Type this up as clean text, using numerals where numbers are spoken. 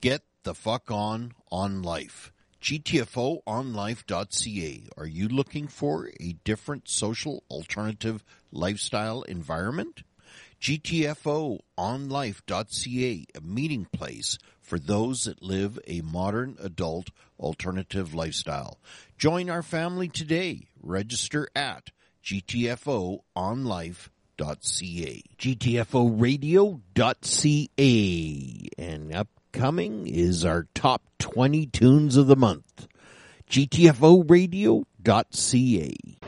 Get the fuck on life. GTFOonlife.ca. Are you looking for a different social alternative lifestyle environment? GTFOonlife.ca, a meeting place for those that live a modern adult alternative lifestyle. Join our family today. Register at GTFOonlife.ca. GTFOradio.ca. And upcoming is our top 20 tunes of the month. GTFOradio.ca.